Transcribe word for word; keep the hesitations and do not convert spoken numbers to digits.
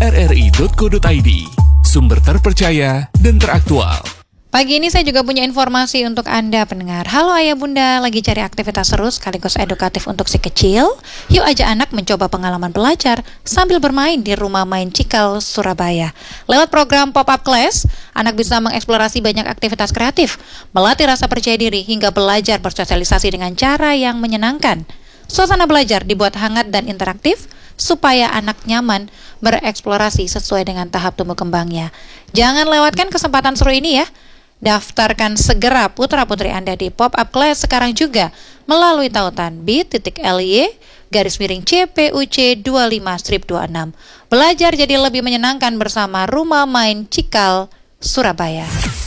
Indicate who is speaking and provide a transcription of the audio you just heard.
Speaker 1: r r i dot co dot i d, sumber terpercaya dan teraktual.
Speaker 2: Pagi ini saya juga punya informasi untuk Anda pendengar. Halo ayah bunda, lagi cari aktivitas seru sekaligus edukatif untuk si kecil? Yuk ajak anak mencoba pengalaman belajar sambil bermain di Rumah Main Cikal, Surabaya. Lewat program Pop-up Class, anak bisa mengeksplorasi banyak aktivitas kreatif, melatih rasa percaya diri hingga belajar bersosialisasi dengan cara yang menyenangkan. Suasana belajar dibuat hangat dan interaktif supaya anak nyaman bereksplorasi sesuai dengan tahap tumbuh kembangnya. Jangan lewatkan kesempatan seru ini ya. Daftarkan segera putra-putri Anda di Pop-up Class sekarang juga melalui tautan bit.ly garis miring C P U C dua puluh lima strip dua puluh enam. Belajar jadi lebih menyenangkan bersama Rumah Main Cikal, Surabaya.